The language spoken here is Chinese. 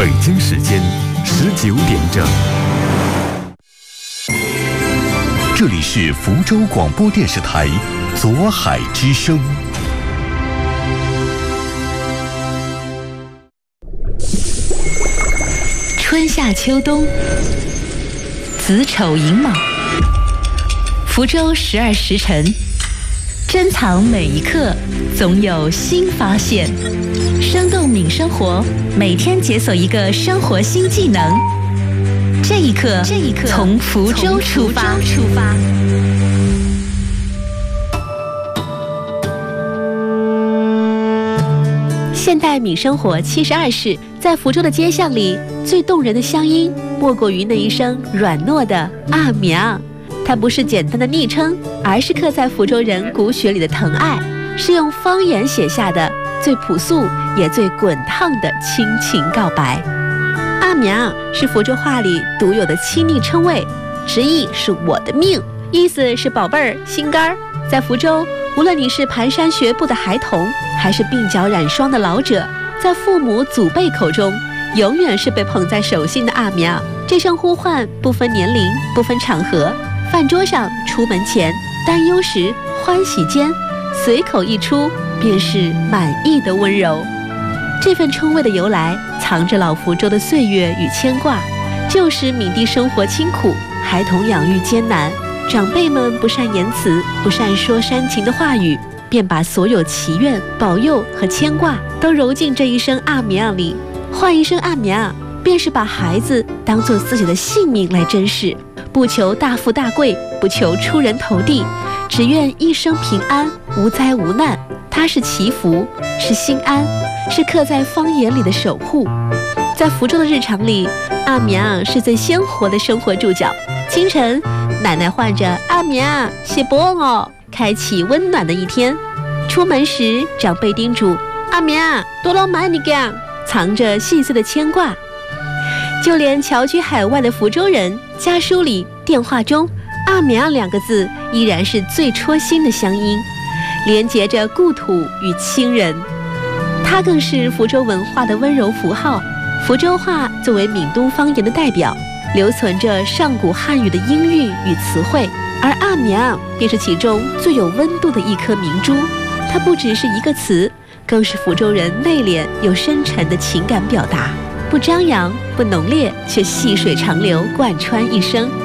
北京时间19点整，这里是福州广播电视台左海之声。 春夏秋冬，子丑寅卯，福州12时辰，珍藏每一刻，总有新发现。生动敏生活，每天解锁一个生活新技能。这一刻，从福州出发。现代敏生活72室，在福州的街巷里，最动人的乡音，莫过于那一声软糯的阿苗。它不是简单的昵称，而是刻在福州人骨血里的疼爱，是用方言写下的最朴素也最滚烫的亲情告白。阿苗是福州话里独有的亲昵称谓，直译是我的命，意思是宝贝儿、心肝儿。在福州，无论你是蹒跚学步的孩童，还是鬓角染霜的老者，在父母祖辈口中，永远是被捧在手心的阿苗。这声呼唤不分年龄，不分场合，饭桌上、出门前、担忧时、欢喜间，随口一出便是满意的温柔。这份称谓的由来，藏着老福州的岁月与牵挂。旧时闽地生活清苦，孩童养育艰难，长辈们不善言辞，不善说煽情的话语，便把所有祈愿、保佑和牵挂都揉进这一声阿苗里。唤一声阿苗，便是把孩子当作自己的性命来珍视，不求大富大贵，不求出人头地，只愿一生平安，无灾无难。它是祈福，是心安，是刻在方言里的守护。在福州的日常里，阿苗是最鲜活的生活注脚。清晨，奶奶唤着阿苗写波哦，开启温暖的一天。出门时，长辈叮嘱阿苗多捞买你干，藏着细碎的牵挂。就连侨居海外的福州人，家书里、电话中，阿苗2个字依然是最戳心的乡音，连结着故土与亲人。它更是福州文化的温柔符号。福州话作为闽东方言的代表，留存着上古汉语的音韵与词汇，而阿苗便是其中最有温度的一颗明珠。它不只是一个词，更是福州人内敛又深沉的情感表达，不张扬，不浓烈，却细水长流，贯穿一生。